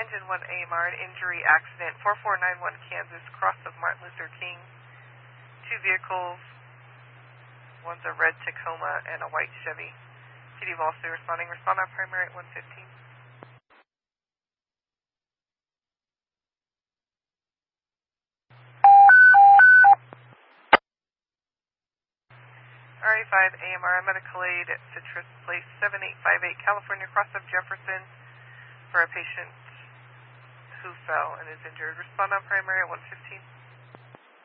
Engine 1 AMR, an injury accident, 4491 Kansas, cross of Martin Luther King. 2 vehicles, one's a red Tacoma and a white Chevy. PD Volsey responding. Respond on primary at 115. RA5 AMR, I'm at a Collade at Citrus Place, 7858 California, cross of Jefferson, for a patient who fell and is injured. Respond on primary at 115.